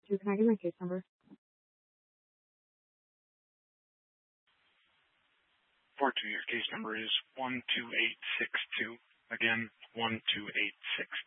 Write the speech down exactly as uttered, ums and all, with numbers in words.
two. Can I get my case number? four two, your case number is one two eight six two. Again, one two eight six